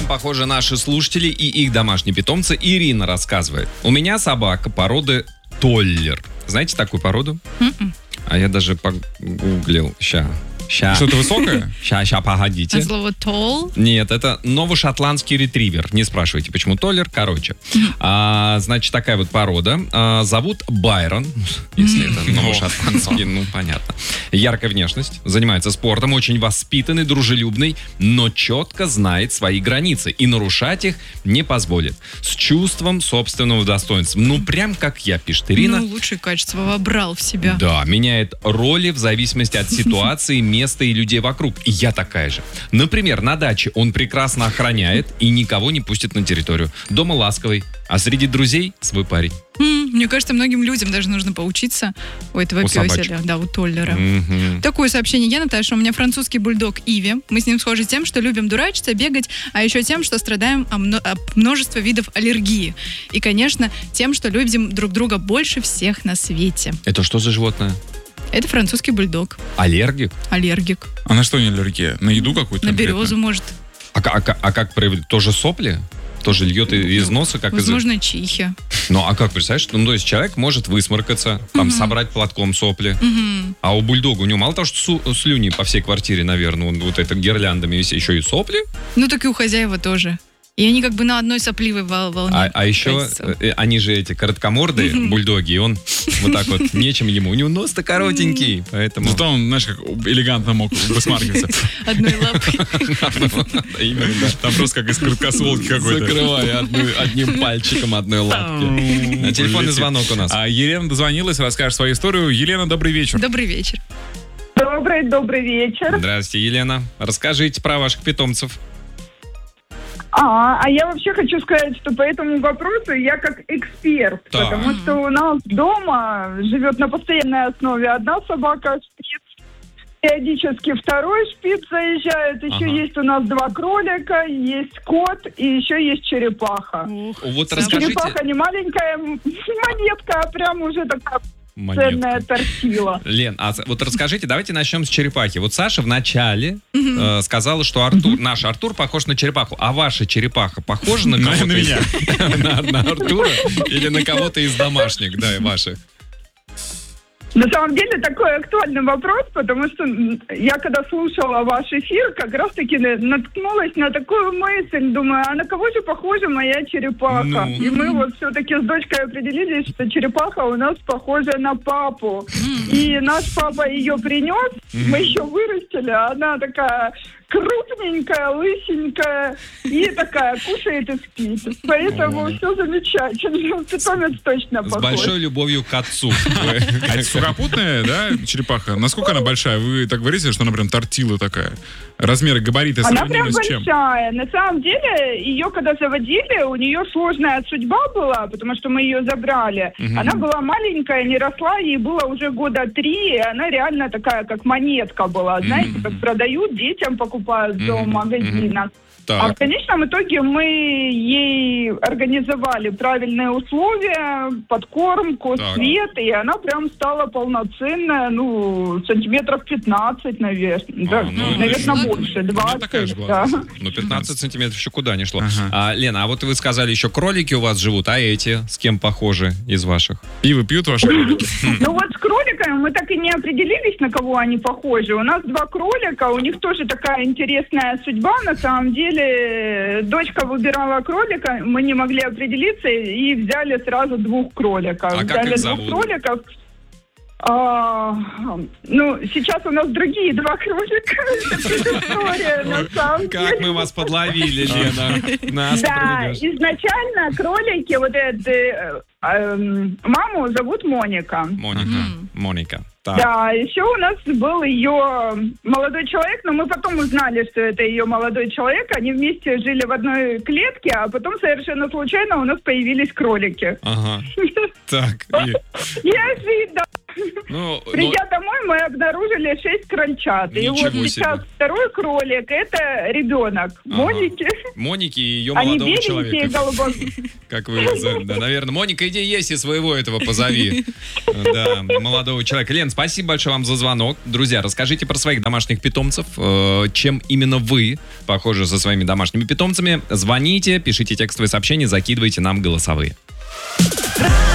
чем похожи наши слушатели и их домашние питомцы, Ирина рассказывает. У меня собака породы Толлер. Знаете такую породу? А я даже погуглил. Что-то высокое? Ща, погодите. А слово tall? Нет, это новошотландский ретривер. Не спрашивайте, почему Толлер. Короче. Значит, такая вот порода. Зовут Байрон. Если это новошотландский, ну, понятно. Яркая внешность. Занимается спортом. Очень воспитанный, дружелюбный, но четко знает свои границы. И нарушать их не позволит. С чувством собственного достоинства. Ну, прям как я, пишет Ирина. Ну, лучшие качества вобрал в себя. Да, меняет роли в зависимости от ситуации, места и людей вокруг. И я такая же. Например, на даче он прекрасно охраняет и никого не пустит на территорию. Дома ласковый, а среди друзей свой парень. Мне кажется, многим людям даже нужно поучиться у этого пёселя. Да, у Толлера. Такое сообщение. Я, Наташа, у меня французский бульдог Иви. Мы с ним схожи тем, что любим дурачиться, бегать, а еще тем, что страдаем от множества видов аллергии. И, конечно, тем, что любим друг друга больше всех на свете. Это что за животное? Это французский бульдог. Аллергик? Аллергик. А на что не аллергия? На еду какую-то? На березу, может. А как проявить? Тоже сопли? Тоже льет из носа? Как возможно, чихи. Ну, а как, представляешь? Ну, то есть человек может высморкаться, там, собрать платком сопли. А у бульдога, у него мало того, что слюни по всей квартире, наверное, он вот это гирляндами висит, еще и сопли? Ну, так и у хозяева тоже. И они как бы на одной сопливой волне. А еще они же эти короткомордые бульдоги, и он вот так вот, нечем ему. У него нос-то коротенький, поэтому... Зато он, знаешь, как элегантно мог высмаркиваться. Одной лапой. Именно, да. Там просто как из короткосолки какой-то. Закрывая одним пальчиком одной лапки. Телефонный звонок у нас. А Елена дозвонилась, расскажет свою историю. Елена, добрый вечер. Добрый вечер. Добрый вечер. Здравствуйте, Елена. Расскажите про ваших питомцев. А я вообще хочу сказать, что по этому вопросу я как эксперт, Да. потому что у нас дома живет на постоянной основе одна собака, шпиц, периодически второй шпиц заезжает, еще есть у нас 2 кролика, есть кот и еще есть черепаха. Вот расскажите... Черепаха не маленькая монетка, а прям уже такая... Монетка. Ценная тортила. Лен, а вот расскажите, давайте начнем с черепахи. Вот Саша в начале сказала, что наш Артур похож на черепаху. А ваша черепаха похожа на кого-то? На меня. На Артура или на кого-то из домашних, да, ваших? На самом деле такой актуальный вопрос, потому что я когда слушала ваш эфир, как раз-таки наткнулась на такую мысль, думаю, а на кого же похожа моя черепаха? И мы вот все-таки с дочкой определились, что черепаха у нас похожа на папу. И наш папа ее принес, мы ее вырастили, а она такая... крупненькая, лысенькая и такая, кушает и спит. Поэтому все замечательно. Питомец точно похож. С большой любовью к отцу. А это сухопутная, да, черепаха? Насколько она большая? Вы так говорите, что она прям тортила такая? Размеры, габариты Она прям сравнимы с чем? большая. На самом деле, ее когда заводили, у нее сложная судьба была, потому что мы ее забрали. Она была маленькая, не росла, ей было уже 3 года, и она реально такая, как монетка была. Знаете, как продают, детям покупают в зоомагазинах. Так. А в конечном итоге мы ей организовали правильные условия, подкормку, свет, и она прям стала полноценная, сантиметров 15, наверное. Да, наверное, больше, 20. Такая же была. Да. 15 сантиметров еще куда не шло. Лена, а вот вы сказали, еще кролики у вас живут, а эти с кем похожи из ваших? Пиво пьют ваши кролики? Ну вот с кроликами мы так и не определились, на кого они похожи. У нас 2 кролика, у них тоже такая интересная судьба, на самом деле. Дочка выбирала кролика, мы не могли определиться и взяли сразу 2 кроликов. А как их зовут? 2 кроликов. Сейчас у нас другие 2 кролика. Это история, на самом деле. Как мы вас подловили, Лена. Нас Да, проведешь. изначально кролики, маму зовут Моника. Моника. Так. Да, еще у нас был ее молодой человек, но мы потом узнали, что это ее молодой человек. Они вместе жили в одной клетке, а потом совершенно случайно у нас появились кролики. Ага. Так. Неожиданно. Придя домой, мы обнаружили 6 крольчат. И вот сейчас второй кролик, это ребенок Моники. Моники и ее молодого человека. Они беленькие, голубые. Как вы, да, наверное. Моника, иди есть своего этого позови. Да, молодого человека. Лен, спасибо большое вам за звонок. Друзья, расскажите про своих домашних питомцев. Чем именно вы похожи со своими домашними питомцами? Звоните, пишите текстовые сообщения, закидывайте нам голосовые.